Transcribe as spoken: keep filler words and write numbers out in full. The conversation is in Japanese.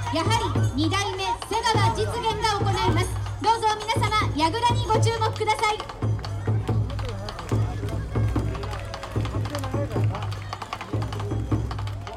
やはりに代目瀬川実現が行います。どうぞ皆様、櫓にご注目ください。